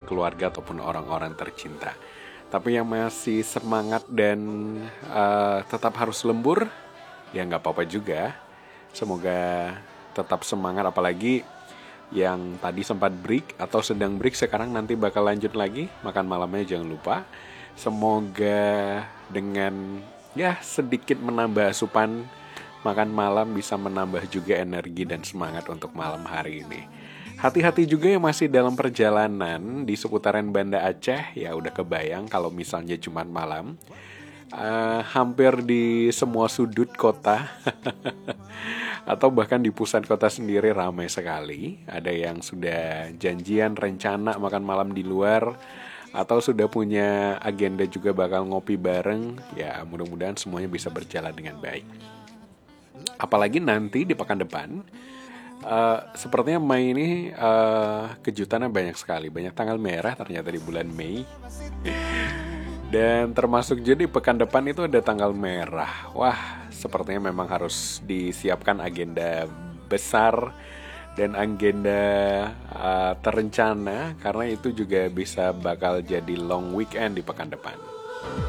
keluarga ataupun orang-orang tercinta. Tapi yang masih semangat dan tetap harus lembur, ya nggak apa-apa juga. Semoga tetap semangat, apalagi yang tadi sempat break atau sedang break sekarang nanti bakal lanjut lagi. Makan malamnya jangan lupa. Semoga dengan ya sedikit menambah asupan makan malam bisa menambah juga energi dan semangat untuk malam hari ini. Hati-hati juga yang masih dalam perjalanan di seputaran Banda Aceh. Ya udah kebayang kalau misalnya Jumat malam hampir di semua sudut kota atau bahkan di pusat kota sendiri ramai sekali. Ada yang sudah janjian rencana makan malam di luar, atau sudah punya agenda juga bakal ngopi bareng. Ya mudah-mudahan semuanya bisa berjalan dengan baik. Apalagi nanti di pekan depan, sepertinya Mei ini kejutannya banyak sekali. Banyak tanggal merah ternyata di bulan Mei. Dan termasuk jadi pekan depan itu ada tanggal merah. Wah, sepertinya memang harus disiapkan agenda besar dan agenda terencana, karena itu juga bisa bakal jadi long weekend di pekan depan.